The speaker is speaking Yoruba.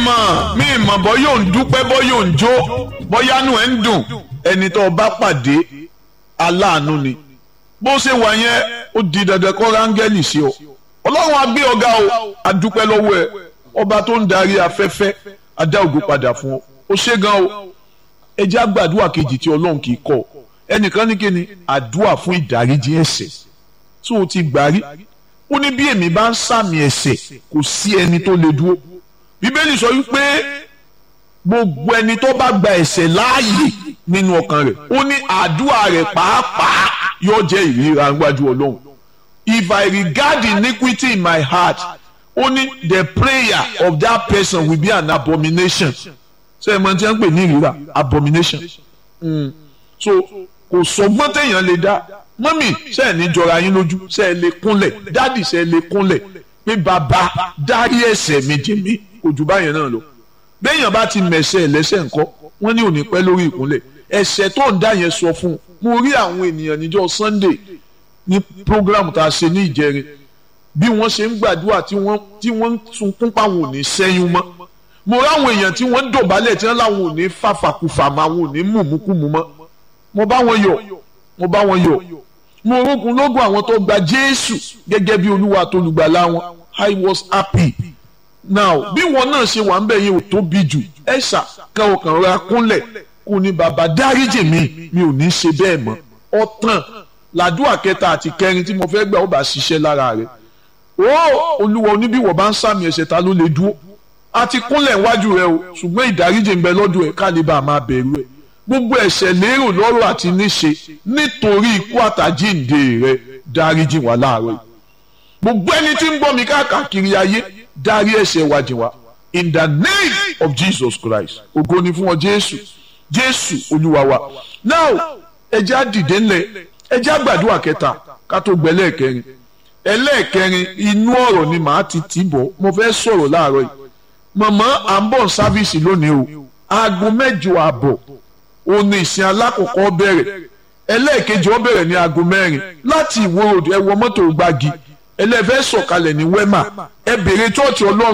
mọ̀ bọ́ yóò ń dúpẹ́ bọ́ yóò ń jó bọ́yánú ẹ̀ ń dùn ẹni tó bá pàdé aláàánú ni bó ṣe wà yẹn ó di dandan kó rángẹ́lì sí ọ ọlọ́run á gbé ọ̀gá o a dúpẹ́ lọ́wọ́ ẹ ọba tó ń darí afẹ́fẹ́ a dá ògo padà fún ọ ó ṣe gan o ẹ jẹ́ àgbàdua kejì tí ọlọ́run kì í kọ̀ ẹnìkan ní kíni àdúà fún ìdáríjì ẹ̀ṣẹ̀ tó o ti gbà rí ó ní bí èmi bá ń sàmì ẹ̀ṣẹ̀ kò sí ẹni tó lè dúró bíbélì sọ wípé gbogbo ẹni tó bá gba ẹ̀ṣẹ̀ láàyè nínú ọkàn rẹ̀ ó ní àdúà rẹ̀ pàápàá yóò jẹ́ ìríra níwájú ọlọ́run if I regard iniquity in my heart ó ní the prayer of that person will be an abomination ṣé ẹ mọ̀ tí wọ́n ń pè ní ìríra abomination so kò sọgbọ́n téèyàn lè dá mọ́mì ṣe ẹ̀ ní jọra yín lójú ṣe ẹ̀ lè kúnlẹ̀ dádì ṣe ẹ̀ lè kúnlẹ̀ pé bàbá dárí ẹ̀ṣẹ̀ mi jì mí kò jù báyẹn náà lọ béèyàn bá ti mẹ̀ṣẹ̀ lẹ́ṣẹ̀ ńkọ́ wọ́n ní òní pẹ́ lórí ìkúnlẹ̀ ẹ̀ṣẹ̀ tó ń dá yẹn sọ fún un mo rí àwọn ènìyàn níjọ́ Sunday ní program tá a ṣe ní Ìjẹrin bí wọ́n ṣe ń gbàdúrà tí wọ́n ń sunkún páwọn ò ní sẹ́yún mọ́ mo ráwọn èèyàn tí wọ́n ń dọ̀bálẹ̀ tí wọ́n láwọn ò ní fàfàkùfà máa wọn ò ní mùmúkùmù mọ́ mo bá wọn yọ̀ mo rógun lógún àwọn tó gba Jésù gẹ́gẹ́ bí Olúwa tó lùgbàlà wọn I was happy now bí wọn náà ṣe wà ń bẹ̀ yẹn ò tóbi jù ẹ̀ṣà kan ò kàn ra kúnlẹ̀ kò ní bàbá dáríjì mi ò ní ṣe bẹ́ẹ̀ mọ́ ọ̀tàn làdúrà kẹta àti kẹrin tí mo fẹ́ gbà ó bá ṣiṣẹ́ lára rẹ̀ ó Olúwa oníbíwọ̀ bá ń sàmì ẹ̀ṣẹ̀ ta ló lè dúró a ti kúnlẹ̀ wájú rẹ o ṣùgbọ́n ìdáríjì ń bẹ lọ́dọ̀ ẹ̀ ká lè bá a máa bẹ̀rù ẹ̀ gbogbo ẹ̀ṣẹ̀ lérò lọ́rọ̀ àti níṣe nítorí ikú àtàjíǹde rẹ dáríjì wá láàárọ̀ gbogbo ẹni tí ń gbọ́ mi káàkiri ayé dárí ẹ̀ṣẹ̀ wa jì wá in the name of Jesus Christ ògo ni fún ọ Jésù Olúwa wa now ẹjẹ́ àdìdé ńlẹ̀ ẹjẹ́ àgbàdua kẹta ká tó gbẹ ẹlẹ́ẹ̀kẹrin inú ọ̀rọ̀ ni màá ti tì bọ̀ mo fẹ́ sọ̀rọ̀ láàárọ̀ yìí màmá à ń bọ̀ sáfíìsì lónìí o aago 8:30 ó ní ìsìn alákọ̀ọ́kọ́ bẹ̀rẹ̀ ẹlẹ́ẹ̀kejì ó bẹ̀rẹ̀ ní aago 4 láti Ìwó Road ẹ wọ mọ́tò Gbági ẹlẹ́fẹ́ sọ̀kalẹ̀ ní Wema ẹ bèrè chọ́ọ̀chì Ọlọ́run